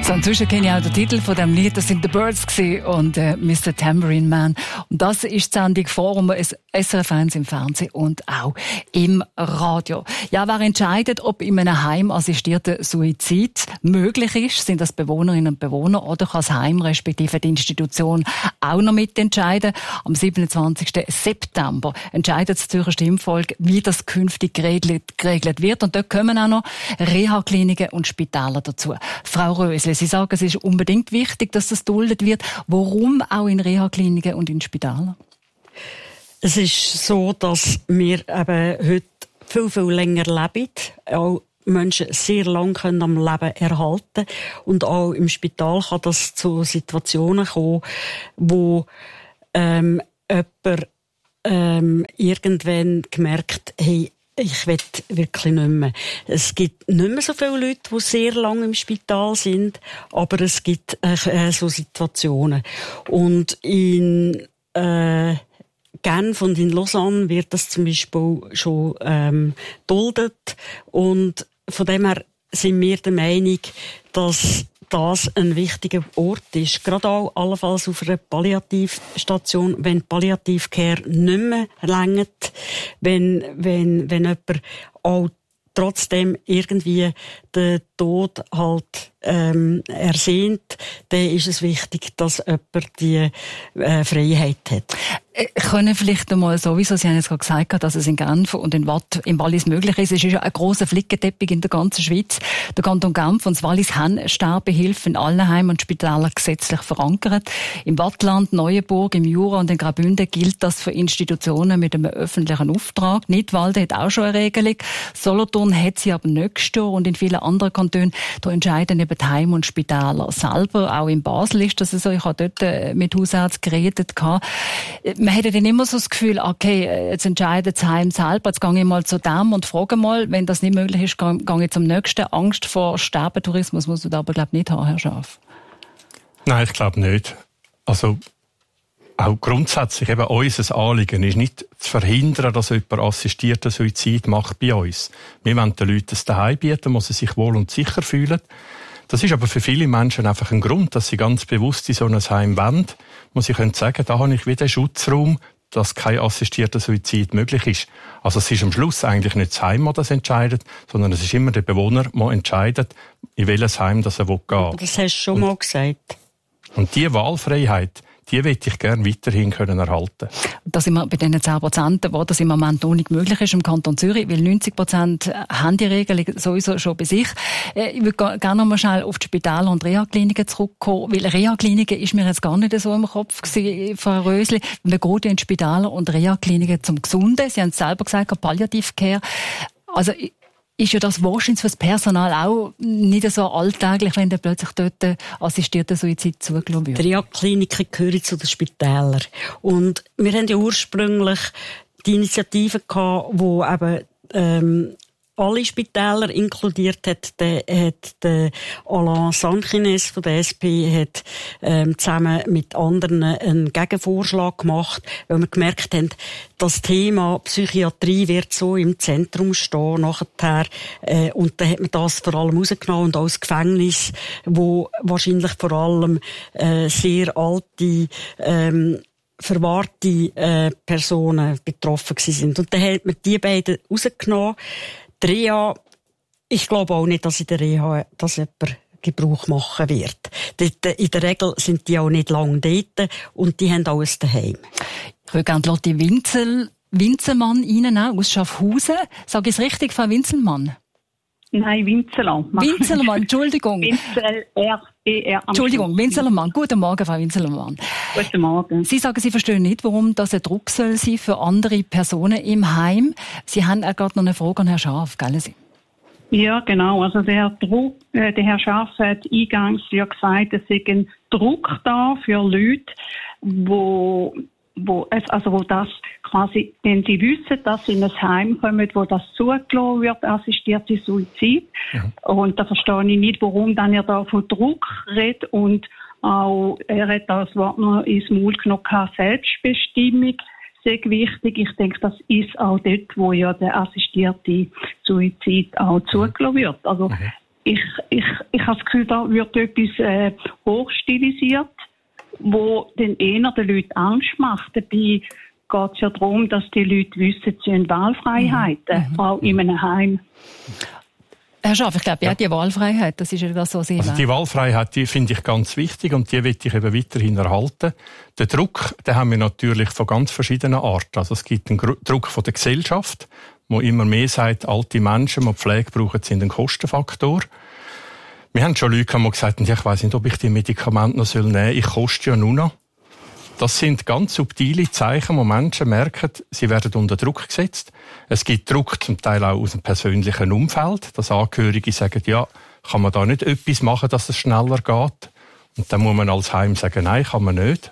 So, inzwischen kenne ich auch den Titel von dem Lied. Das sind The Birds und Mr. Tambourine Man. Und das ist die Sendung Forum SRF 1 im Fernsehen und auch im Radio. Ja, wer entscheidet, ob in einem Heim assistierter Suizid möglich ist? Sind das Bewohnerinnen und Bewohner oder kann das Heim respektive die Institution auch noch mitentscheiden? Am 27. September entscheidet das Zürcher Stimmvolk, wie das künftig geregelt wird. Und dort kommen auch noch Reha-Kliniken und Spitäler dazu. Frau Rösle, Sie sagen, es ist unbedingt wichtig, dass das geduldet wird. Warum auch in Reha-Kliniken und in Spitälern? Es ist so, dass wir eben heute viel, viel länger leben. Auch Menschen sehr lang können am Leben erhalten. Und auch im Spital kann das zu Situationen kommen, wo jemand irgendwann gemerkt, hey, ich will wirklich nicht mehr. Es gibt nicht mehr so viele Leute, die sehr lange im Spital sind, aber es gibt so Situationen. Und in Genf und in Lausanne wird das zum Beispiel schon duldet. Und von dem her sind wir der Meinung, dass das ein wichtiger Ort ist. Gerade auch allenfalls auf einer Palliativstation, wenn Palliativcare nicht mehr reicht, wenn jemand auch trotzdem irgendwie den Tod halt ersehnt, dann ist es wichtig, dass jemand die Freiheit hat. Können vielleicht einmal sowieso, Sie haben jetzt gerade gesagt, dass es in Genf und in Watt, im Wallis möglich ist. Es ist ja ein grosser Flickenteppich in der ganzen Schweiz. Der Kanton Genf und das Wallis haben Sterbehilfe in allen Heimen und Spitälern gesetzlich verankert. Im Wattland, Neuenburg, im Jura und in Graubünden gilt das für Institutionen mit einem öffentlichen Auftrag. Nidwalden hat auch schon eine Regelung. Solothurn hat sie aber nicht und in vielen anderen Kantonen, da entscheiden eben die Heim- und Spitäler selber. Auch in Basel ist das so. Ich habe dort mit Hausärzten geredet. Man hätte dann immer so das Gefühl, okay, jetzt entscheidet das Heim selber, jetzt gehe ich mal zu dem und frage mal, wenn das nicht möglich ist, gehe ich zum nächsten. Angst vor Sterbetourismus muss man da aber, glaube ich, nicht haben, Herr Schaaf. Nein, ich glaube nicht. Also, auch grundsätzlich eben unser Anliegen ist nicht zu verhindern, dass jemand assistierten Suizid macht bei uns. Wir wollen den Leuten das daheim bieten, wo sie sich wohl und sicher fühlen. Das ist aber für viele Menschen einfach ein Grund, dass sie ganz bewusst in so ein Heim wollen, wo sie können sagen, da habe ich wieder einen Schutzraum, dass kein assistierter Suizid möglich ist. Also es ist am Schluss eigentlich nicht das Heim, das das entscheidet, sondern es ist immer der Bewohner, der entscheidet, in welches Heim das er gehen will. Das hast du schon mal gesagt. Und diese Wahlfreiheit, die möchte ich gerne weiterhin erhalten. Da sind wir bei den 10%, wo das im Moment noch nicht möglich ist im Kanton Zürich, weil 90% haben die Regelung sowieso schon bei sich. Ich würde gerne noch mal schnell auf die Spitäler und Reha-Kliniken zurückkommen, weil Reha-Kliniken ist mir jetzt gar nicht so im Kopf gewesen, Frau Rösli. Wir gehen in die Spitäler und Reha-Kliniken zum Gesunden. Sie haben es selber gesagt, Palliativcare. Also, ist ja das wahrscheinlich für das Personal auch nicht so alltäglich, wenn dann plötzlich dort assistierter Suizid zugelassen wird? Die Reha-Kliniken gehören zu den Spitälern. Und wir haben ja ursprünglich die Initiative gehabt, wo eben alle Spitäler inkludiert hat. Der Alain Sanchines von der SP hat zusammen mit anderen einen Gegenvorschlag gemacht, weil wir gemerkt haben, das Thema Psychiatrie wird so im Zentrum stehen nachher. Und dann hat man das vor allem rausgenommen und auch das Gefängnis, wo wahrscheinlich vor allem sehr alte verwahrte Personen betroffen sind. Und dann hat man die beiden rausgenommen. Die Reha, ich glaube auch nicht, dass in der Reha dass jemand Gebrauch machen wird. In der Regel sind die auch nicht lange dort und die haben alles daheim. Ich würde gerne Lotti Winzelmann Ihnen auch aus Schaffhausen. Sage ich es richtig, Frau Winzelmann? Nein, Winzeler. Winzelmann, Entschuldigung. Entschuldigung, Winzelmann. Guten Morgen, Frau Winzelmann. Guten Morgen. Sie sagen, Sie verstehen nicht, warum das ein Druck soll sein für andere Personen im Heim. Sie haben auch gerade noch eine Frage an Herrn Schaaf, gell? Ja, genau. Also der Herr Schaaf hat eingangs ja gesagt, es sei ein Druck da für Leute, wo das quasi, wenn sie wissen, dass sie in ein Heim kommen, wo das zugelassen wird, assistierte Suizid. Mhm. Und da verstehe ich nicht, warum dann er da von Druck redet und auch, er hat das Wort noch ins Maul genommen, Selbstbestimmung, sehr wichtig. Ich denke, das ist auch dort, wo ja der assistierte Suizid auch zugelassen wird. Also, ich habe das Gefühl, da wird etwas hochstilisiert, wo den eher den Leuten Angst macht. Dabei geht es ja darum, dass die Leute wissen, sie haben Wahlfreiheiten, auch in einem Heim. Herr Schaaf, ich glaube, die Wahlfreiheit, das ist ja das, was Sie also die Wahlfreiheit, die finde ich ganz wichtig und die will ich eben weiterhin erhalten. Den Druck, den haben wir natürlich von ganz verschiedenen Arten. Also es gibt einen Druck von der Gesellschaft, wo immer mehr sagt, alte Menschen, die Pflege brauchen, sind ein Kostenfaktor. Wir haben schon Leute, die gesagt haben, ich weiss nicht, ob ich die Medikamente noch nehmen soll, ich koste ja nur noch. Das sind ganz subtile Zeichen, wo Menschen merken, sie werden unter Druck gesetzt. Es gibt Druck zum Teil auch aus dem persönlichen Umfeld, dass Angehörige sagen, ja, kann man da nicht etwas machen, dass es schneller geht? Und dann muss man als Heim sagen, nein, kann man nicht.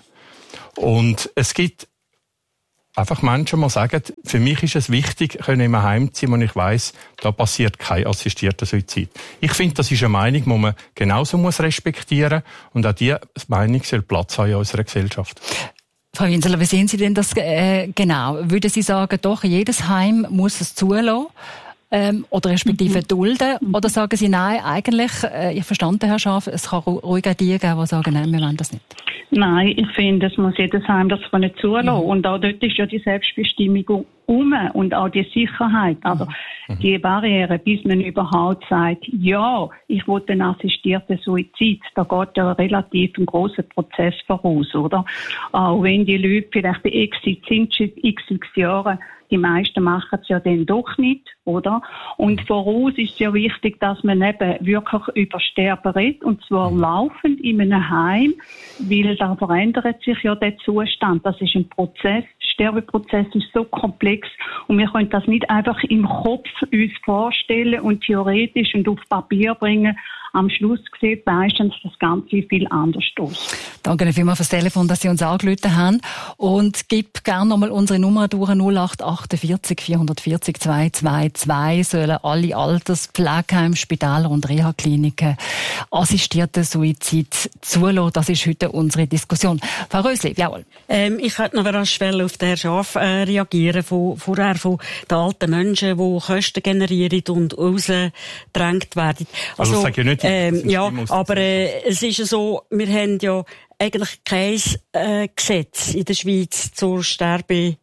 Und es gibt einfach Menschen, die sagen, für mich ist es wichtig, können in einem Heim ziehen, wo ich weiss, da passiert kein assistierter Suizid. Ich finde, das ist eine Meinung, die man genauso respektieren muss. Und auch diese Meinung soll Platz haben in unserer Gesellschaft. Frau Winseler, wie sehen Sie denn das genau? Würden Sie sagen, doch, jedes Heim muss es zulassen? Oder respektive dulden? Oder sagen Sie, nein, eigentlich, ich verstand den Herrn Schaaf, es kann ruhig auch die geben, die sagen, nein, wir wollen das nicht? Nein, ich finde, es muss jedes Heim das nicht zulassen. Und auch dort ist ja die Selbstbestimmung und auch die Sicherheit. Also die Barriere, bis man überhaupt sagt, ja, ich will einen assistierten Suizid, da geht ja relativ ein grosser Prozess voraus, oder? Auch wenn die Leute vielleicht bei Exit sind, schon x Jahre, die meisten machen es ja dann doch nicht, oder? Und voraus ist es ja wichtig, dass man eben wirklich über Sterben redet, und zwar laufend in einem Heim, weil da verändert sich ja der Zustand. Das ist ein Prozess. Der Sterbeprozess ist so komplex und wir können das nicht einfach im Kopf uns vorstellen und theoretisch und auf Papier bringen. Am Schluss sieht meistens das Ganze viel anders aus. Danke vielmals fürs Telefon, dass Sie uns angerufen haben. Und gib gerne nochmal unsere Nummer durch, 0848 440 222. Sollen alle Alterspflegeheime, Spitäler und Reha-Kliniken assistierten Suizid zulassen? Das ist heute unsere Diskussion. Frau Rösli, jawohl. Ich hätte noch rasch auf den Herrn Schaaf reagieren, vorher von den alten Menschen, die Kosten generieren und rausgedrängt werden. Also das sage ich nicht. Ja, aber es ist ja so, wir haben ja eigentlich kein Gesetz in der Schweiz zur Sterbehilfe,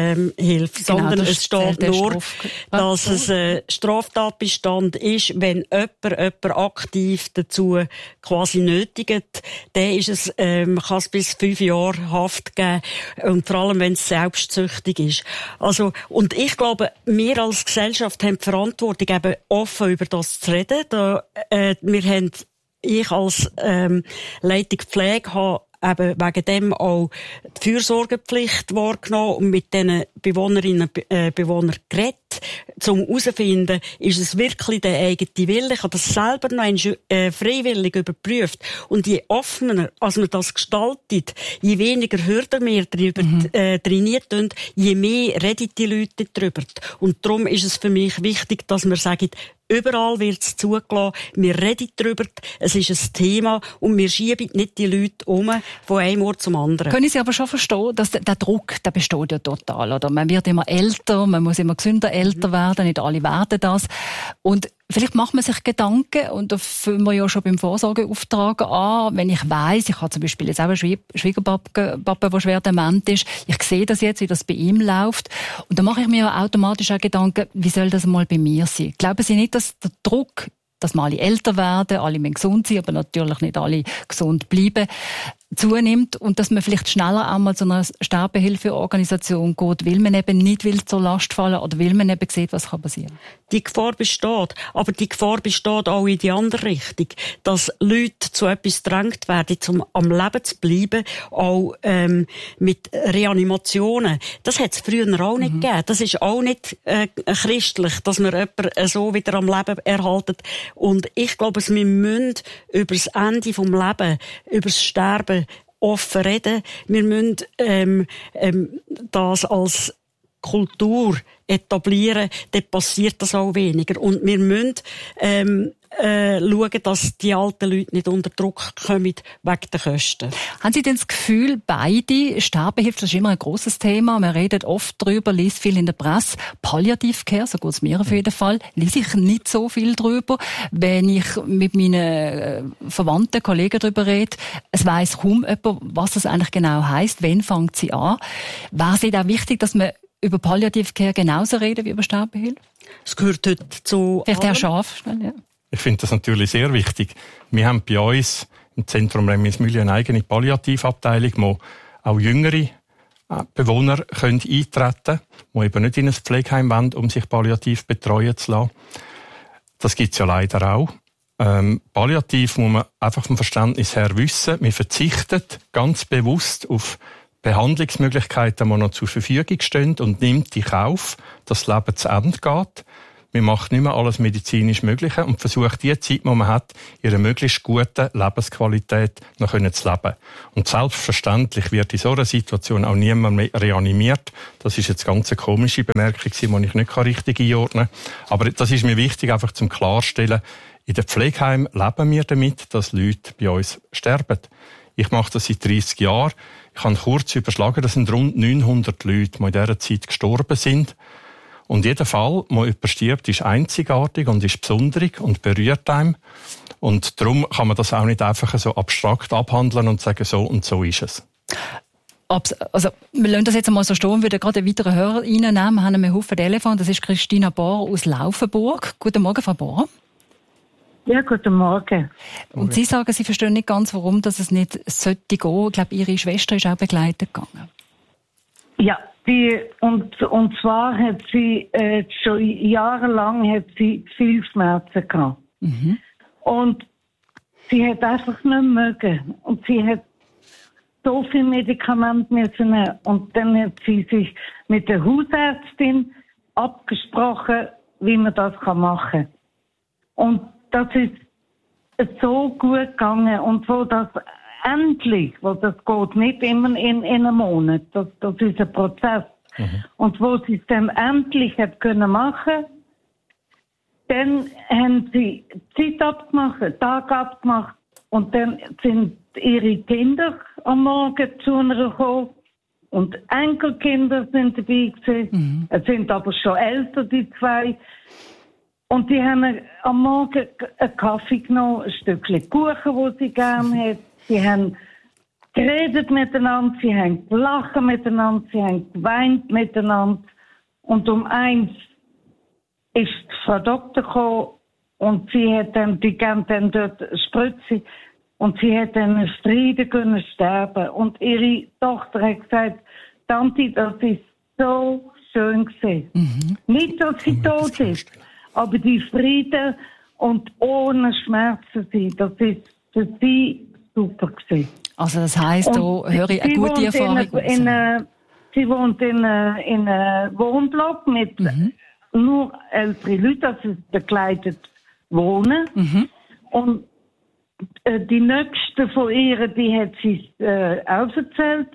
sondern es steht nur, dass es ein Straftatbestand ist, wenn jemand aktiv dazu quasi nötigt, dann ist es, kann es bis 5 Jahre Haft geben, und vor allem, wenn es selbstsüchtig ist. Also, und ich glaube, wir als Gesellschaft haben die Verantwortung, eben offen über das zu reden. Ich als Leitung Pflege habe eben wegen dem auch die Fürsorgepflicht wahrgenommen und mit diesen Bewohnerinnen und Bewohnern geredet, um herauszufinden, ist es wirklich der eigene Wille. Ich habe das selber noch freiwillig überprüft. Und je offener, als man das gestaltet, je weniger Hürden wir darüber trainieren, je mehr reden die Leute darüber. Und darum ist es für mich wichtig, dass wir sagen, überall wird es zugelassen. Wir reden darüber. Es ist ein Thema. Und wir schieben nicht die Leute von einem Ort zum anderen. Können Sie aber schon verstehen, dass der Druck, der besteht ja total, oder? Man wird immer älter, man muss immer gesünder älter werden. Nicht alle werden das. Und vielleicht macht man sich Gedanken, und da fangen wir ja schon beim Vorsorgeauftrag an. Wenn ich weiss, ich habe zum Beispiel jetzt auch einen Schwiegerpapa, der schwer dement ist. Ich sehe das jetzt, wie das bei ihm läuft. Und da mache ich mir ja automatisch auch Gedanken, wie soll das mal bei mir sein? Glauben Sie nicht, dass der Druck, dass wir alle älter werden, alle müssen gesund sein, aber natürlich nicht alle gesund bleiben, zunimmt, und dass man vielleicht schneller einmal zu einer Sterbehilfeorganisation geht, weil man eben nicht will zur Last fallen oder weil man eben sieht, was passieren kann? Die Gefahr besteht. Aber die Gefahr besteht auch in die andere Richtung. Dass Leute zu etwas gedrängt werden, um am Leben zu bleiben, auch mit Reanimationen. Das hat es früher auch nicht gegeben. Das ist auch nicht christlich, dass man jemanden so wieder am Leben erhalten. Und ich glaube, wir müssen über das Ende vom Leben, über das Sterben offen reden. Wir müssen das als Kultur etablieren, dann passiert das auch weniger. Und wir müssen schauen, dass die alten Leute nicht unter Druck kommen wegen der Kosten. Haben Sie denn das Gefühl, beide Sterbehilfe, das ist immer ein grosses Thema, man redet oft drüber, liest viel in der Presse, Palliativcare, so geht es mir auf jeden Fall, lese ich nicht so viel drüber. Wenn ich mit meinen Verwandten, Kollegen darüber rede, es weiss kaum jemand, was das eigentlich genau heisst, wann fängt sie an. Wäre es auch wichtig, dass man über Palliativcare genauso reden wie über Sterbehilfe? Es gehört heute zu vielleicht Herr Schaaf. Ja. Ich finde das natürlich sehr wichtig. Wir haben bei uns im Zentrum Remismühle eine eigene Palliativabteilung, wo auch jüngere Bewohner können eintreten können, die eben nicht in ein Pflegeheim wollen, um sich palliativ betreuen zu lassen. Das gibt es ja leider auch. Palliativ muss man einfach vom Verständnis her wissen, wir verzichten ganz bewusst auf Behandlungsmöglichkeiten, die noch zur Verfügung stehen und nimmt in Kauf, dass das Leben zu Ende geht. Man macht nicht mehr alles medizinisch Mögliche und versucht die Zeit, die man hat, ihre möglichst gute Lebensqualität noch zu leben. Und selbstverständlich wird in so einer Situation auch niemand mehr reanimiert. Das ist jetzt ganz eine komische Bemerkung, die ich nicht richtig einordnen kann. Aber das ist mir wichtig, einfach zum Klarstellen. In den Pflegeheimen leben wir damit, dass Leute bei uns sterben. Ich mache das seit 30 Jahren. Ich kann kurz überschlagen, das sind rund 900 Leute, die in dieser Zeit gestorben sind. Und jeder Fall, wo jemand stirbt, ist einzigartig und ist besonders und berührt einem. Und darum kann man das auch nicht einfach so abstrakt abhandeln und sagen, so und so ist es. Also, wir lassen das jetzt einmal so stehen, würden gerade einen weiteren Hörer reinnehmen. Wir haben einen Haufen Telefon. Das ist Christina Bohr aus Laufenburg. Guten Morgen, Frau Bohr. Ja, guten Morgen. Und Sie sagen, Sie verstehen nicht ganz, warum dass es nicht sollte gehen. Ich glaube, Ihre Schwester ist auch begleitet gegangen. Ja, und zwar hat sie schon jahrelang hat sie viel Schmerzen gehabt. Mhm. Und sie hat einfach nicht mögen. Und sie hat so viel Medikamente müssen nehmen. Und dann hat sie sich mit der Hausärztin abgesprochen, wie man das machen kann. Und das ist so gut gegangen. Und wo das endlich, weil das geht nicht immer in einem Monat, das ist ein Prozess. Mhm. Und wo sie es dann endlich hat können machen, dann haben sie Zeit abgemacht, Tag abgemacht und dann sind ihre Kinder am Morgen zu einer gekommen und Enkelkinder sind dabei gewesen. Mhm. Es sind aber schon älter, die zwei. Und die haben am Morgen einen Kaffee genommen, ein Stückchen Kuchen, das sie gerne hat. Sie haben geredet miteinander, sie haben gelacht miteinander, sie haben geweint miteinander. Und um 1 ist die Frau Doktor gekommen und sie hat dann, die gaben dann dort eine Spritze und sie hat dann in Frieden können sterben. Und ihre Tochter hat gesagt, Tante, das ist so schön gewesen. Mhm. Nicht, dass sie tot ist, aber die Frieden und ohne Schmerzen sein, das ist für sie super gewesen. Also das heisst, da höre ich eine gute Erfahrung. Sie wohnt in einem Wohnblock mit nur älteren Leuten, also begleitet wohnen. Mhm. Und die nächste von ihr, die hat sie auch erzählt.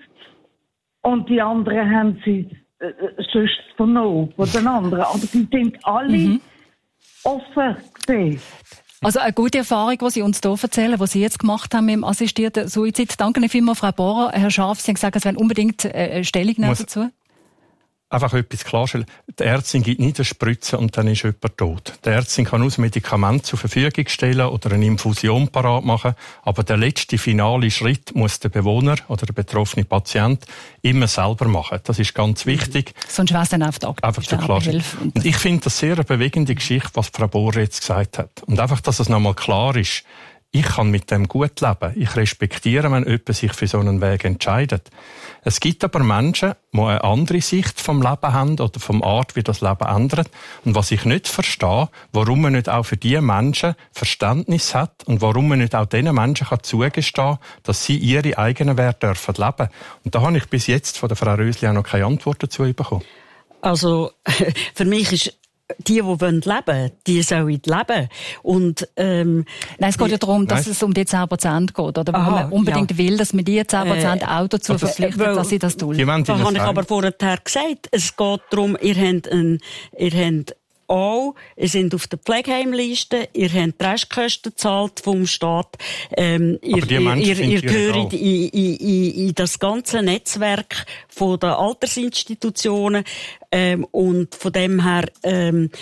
Und die anderen haben sie sonst vernommen von den anderen. Aber die sind alle offen gewesen. Also eine gute Erfahrung, die Sie uns hier erzählen, die Sie jetzt gemacht haben mit dem assistierten Suizid. Danke vielmals, Frau Bohrer. Herr Schaaf, Sie haben gesagt, Sie wollen unbedingt Stellung nehmen dazu. Einfach etwas klarstellen. Die Ärztin gibt nicht eine Spritze und dann ist jemand tot. Die Ärztin kann uns Medikamente zur Verfügung stellen oder eine Infusion parat machen, aber der letzte finale Schritt muss der Bewohner oder der betroffene Patient immer selber machen. Das ist ganz wichtig. Sonst wäre es dann auf der Sterbehilfe. Und ich finde das sehr eine bewegende Geschichte, was Frau Bohr jetzt gesagt hat. Und einfach, dass es nochmal klar ist, ich kann mit dem gut leben. Ich respektiere, wenn jemand sich für so einen Weg entscheidet. Es gibt aber Menschen, die eine andere Sicht vom Leben haben oder vom Art, wie das Leben ändert. Und was ich nicht verstehe, warum man nicht auch für diese Menschen Verständnis hat und warum man nicht auch diesen Menschen zugestehen kann, dass sie ihre eigenen Werte dürfen leben. Und da habe ich bis jetzt von der Frau Rösli auch noch keine Antwort dazu bekommen. Also, für mich ist die leben wollen, die sollen leben. Und, nein, es geht ja darum, dass es um die 10% geht, oder? Wo man unbedingt will, dass man die 10% auch dazu verpflichtet, dass sie das tun. Da habe ich aber vorher gesagt, es geht darum, ihr habt auch, ihr seid auf der Pflegeheimliste, ihr habt die Restkosten gezahlt vom Staat, ihr gehört in das ganze Netzwerk von den Altersinstitutionen, und von dem her, haben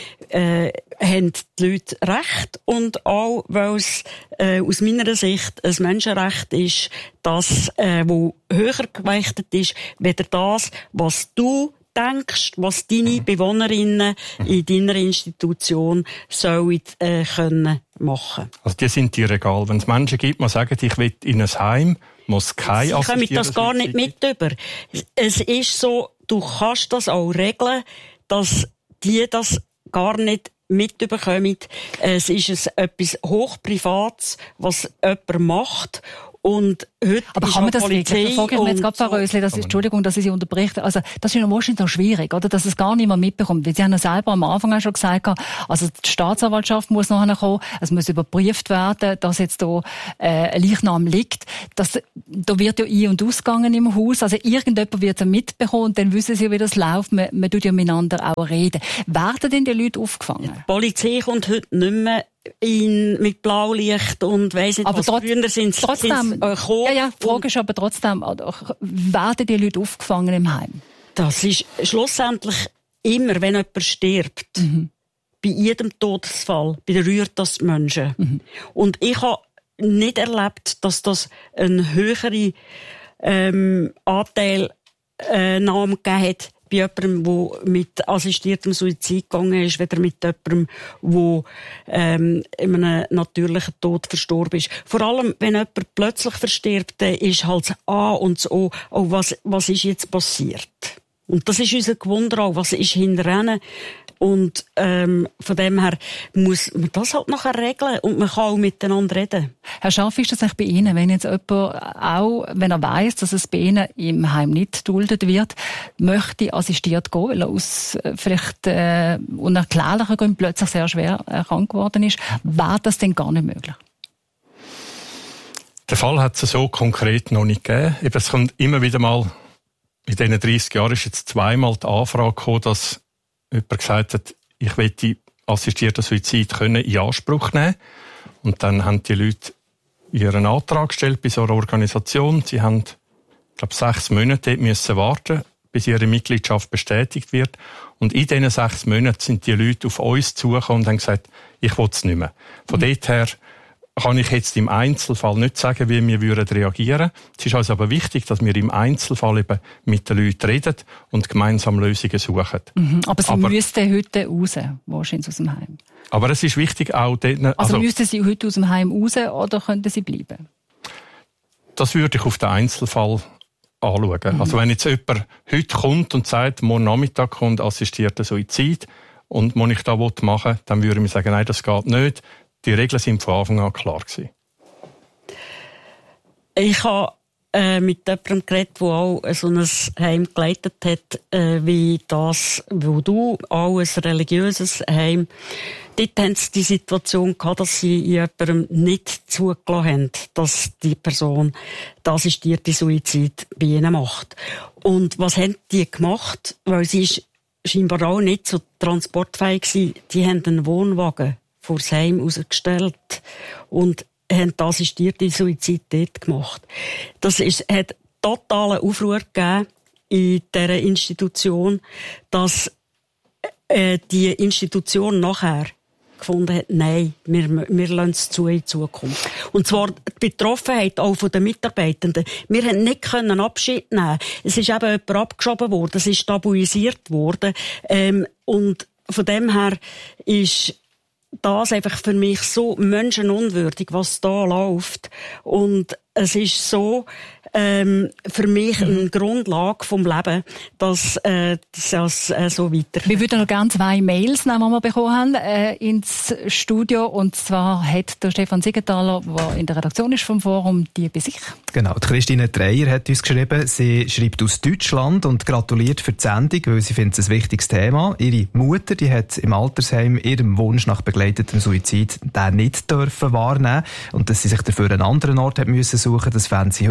die Leute Recht, und auch, weil es, aus meiner Sicht ein Menschenrecht ist, das, wo höher gewichtet ist, weder das, was du denkst, was deine Bewohnerinnen in deiner Institution sollen können machen. Also die sind dir egal. Wenn es Menschen gibt, die sagen, ich will in ein Heim, muss kein assistiertes Suizid. Sie kommen das gar nicht mit über. Es ist so, du kannst das auch regeln, dass die das gar nicht mitbekommen. Es ist etwas Hochprivates, was jemand macht. Und heute aber kann man das regeln? Da frage ich mich jetzt gerade, Frau Rösli, Entschuldigung, dass ich Sie unterbreche. Also, das ist ja wahrscheinlich auch schwierig, oder? Dass es gar niemand mitbekommt. Weil Sie haben ja selber am Anfang auch schon gesagt, also die Staatsanwaltschaft muss nachher kommen, es muss überprüft werden, dass jetzt da ein Leichnam liegt. Da wird ja ein- und ausgegangen im Haus. Also irgendjemand wird es mitbekommen und dann wissen Sie, wie das läuft. Man tut ja miteinander auch reden. Werden denn die Leute aufgefangen? Die Polizei kommt heute nicht mehr mit Blaulicht und weiss nicht, aber was früher sind trotzdem, die Frage ist aber trotzdem, werden die Leute aufgefangen im Heim? Das ist schlussendlich immer, wenn jemand stirbt, bei jedem Todesfall berührt das Menschen. Und ich habe nicht erlebt, dass das einen höheren Anteil Namen gegeben hat, bei jemandem, der mit assistiertem Suizid gegangen ist, weder mit jemandem, der in einem natürlichen Tod verstorben ist. Vor allem, wenn jemand plötzlich verstirbt, dann ist halt das A und das O, was ist jetzt passiert? Und das ist unser Gewunder auch, was ist hinterher. Und von dem her muss man das halt nachher regeln und man kann auch miteinander reden. Herr Schaff, ist das eigentlich bei Ihnen, wenn jetzt jemand auch, wenn er weiss, dass es bei Ihnen im Heim nicht geduldet wird, möchte assistiert gehen, weil er aus vielleicht unerklärlichen Gründen plötzlich sehr schwer krank geworden ist, wäre das denn gar nicht möglich? Der Fall hat es so konkret noch nicht gegeben. Es kommt immer wieder mal, in diesen 30 Jahren ist jetzt zweimal die Anfrage gekommen, dass jemand gesagt hat, ich möchte assistierten Suizid können in Anspruch nehmen. Und dann haben die Leute ihren Antrag gestellt bei so einer Organisation. Sie haben, ich glaube, 6 Monate müssen warten, bis ihre Mitgliedschaft bestätigt wird. Und in diesen 6 Monaten sind die Leute auf uns zugekommen und haben gesagt, ich will es nicht mehr. Von dort her kann ich jetzt im Einzelfall nicht sagen, wie wir reagieren würden. Es ist also aber wichtig, dass wir im Einzelfall eben mit den Leuten reden und gemeinsam Lösungen suchen. Aber Sie müssten heute raus, wahrscheinlich aus dem Heim. Aber es ist wichtig auch dort, also müssten Sie heute aus dem Heim raus oder könnten Sie bleiben? Das würde ich auf den Einzelfall anschauen. Also wenn jetzt jemand heute kommt und sagt, morgen Nachmittag kommt assistierter Suizid und was ich da machen will, dann würde ich mir sagen, nein, das geht nicht. Die Regeln sind von Anfang an klar gewesen. Ich habe mit jemandem geredet, der auch so ein Heim geleitet hat, wie das, wo du, auch ein religiöses Heim. Dort haben sie die Situation gehabt, dass sie jemandem nicht zugelassen haben, dass die Person den assistierten Suizid bei ihnen macht. Und was haben die gemacht? Weil sie ist scheinbar auch nicht so transportfähig gewesen. Die haben einen Wohnwagen vor das Heim rausgestellt und haben den assistierten Suizid dort gemacht. Hat totalen Aufruhr gegeben in dieser Institution, dass die Institution nachher gefunden hat, nein, wir lassen es zu in Zukunft. Und zwar die Betroffenheit auch von den Mitarbeitenden. Wir haben nicht können Abschied nehmen. Es ist eben jemand abgeschoben worden, es ist tabuisiert worden. Und von dem her ist das einfach für mich so menschenunwürdig, was da läuft. Und es ist so für mich eine Grundlage vom Leben, dass das so weiter. Wir würden noch gerne 2 Mails nehmen, die wir bekommen haben, ins Studio. Und zwar hat der Stefan Siegenthaler, der in der Redaktion ist vom Forum, die bei sich. Genau, die Christine Dreyer hat uns geschrieben, sie schreibt aus Deutschland und gratuliert für die Sendung, weil sie findet es ein wichtiges Thema. Ihre Mutter, die hat im Altersheim ihrem Wunsch nach begleitetem Suizid den nicht dürfen wahrnehmen und dass sie sich dafür einen anderen Ort hat müssen suchen, das fände sie heute noch bedenklich.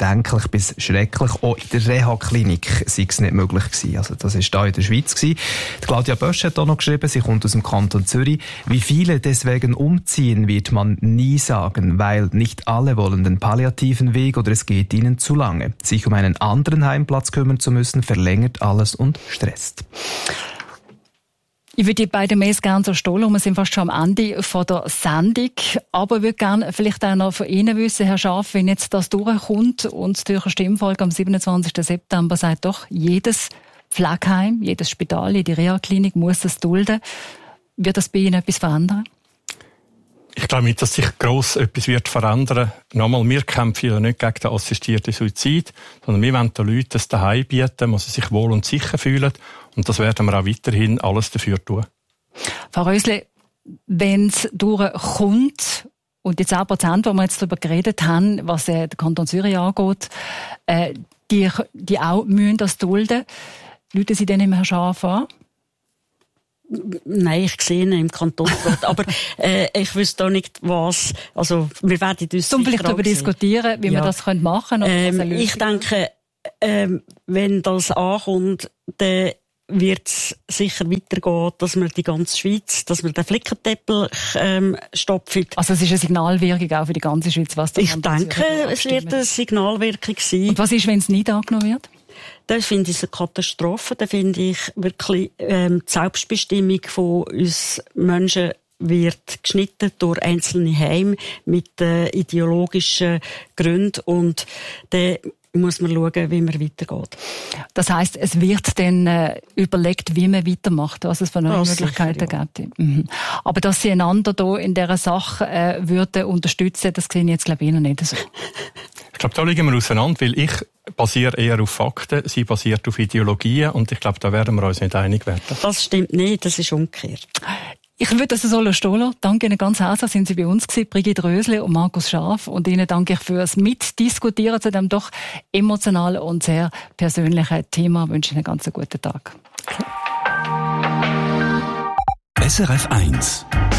bedenklich bis schrecklich. Auch in der Reha-Klinik sei es nicht möglich gewesen. Also das war da in der Schweiz gewesen. Die Claudia Bösch hat auch noch geschrieben, sie kommt aus dem Kanton Zürich. Wie viele deswegen umziehen, wird man nie sagen, weil nicht alle wollen den palliativen Weg oder es geht ihnen zu lange. Sich um einen anderen Heimplatz kümmern zu müssen, verlängert alles und stresst. Ich würde die beiden Mails gerne so stehen. Wir sind fast schon am Ende von der Sendung. Aber ich würde gerne vielleicht auch noch von Ihnen wissen, Herr Schaaf, wenn jetzt das durchkommt und das Zürcher Stimmvolk am 27. September sagt, doch, jedes Pflegeheim, jedes Spital, jede Reha-Klinik muss das dulden. Wird das bei Ihnen etwas verändern? Ich glaube nicht, dass sich gross etwas wird verändern. Nochmal, wir kämpfen ja nicht gegen den assistierten Suizid, sondern wir wollen den Leuten das daheim bieten, wo sie sich wohl und sicher fühlen. Und das werden wir auch weiterhin alles dafür tun. Frau Rösle, wenn es durchkommt, und die 10%, wo wir jetzt darüber geredet haben, was den Kanton Zürich angeht, die auch müssen das dulden, Leute Sie dann im Herrn Schaaf an? Nein, ich sehe ihn im Kantonsrat, aber ich wüsste auch nicht, was, also wir werden uns vielleicht darüber diskutieren, wie wir das machen können. Ich denke, wenn das ankommt, dann wird es sicher weitergehen, dass wir die ganze Schweiz, dass wir den Flickenteppich stopfen. Also es ist eine Signalwirkung auch für die ganze Schweiz, was da Ich denke, es wird eine Signalwirkung sein. Und was ist, wenn es nicht angenommen wird? Das finde ich eine Katastrophe. Da finde ich wirklich, die Selbstbestimmung von uns Menschen wird geschnitten durch einzelne Heime mit ideologischen Gründen und dann muss man schauen, wie man weitergeht. Das heisst, es wird dann überlegt, wie man weitermacht, was es für neue Möglichkeiten gibt. Mhm. Aber dass Sie einander da in dieser Sache würden unterstützen, das sehe ich jetzt, glaube ich, noch nicht so. Ich glaube, da liegen wir auseinander, weil ich basiere eher auf Fakten, sie basiert auf Ideologien und ich glaube, da werden wir uns nicht einig werden. Das stimmt nicht, das ist umgekehrt. Ich würde das so stehen lassen. Danke Ihnen ganz herzlich, sind Sie bei uns gewesen, Brigitte Rösle und Markus Schaaf. Und Ihnen danke ich fürs Mitdiskutieren zu dem doch emotionalen und sehr persönlichen Thema. Ich wünsche Ihnen einen ganz guten Tag. SRF 1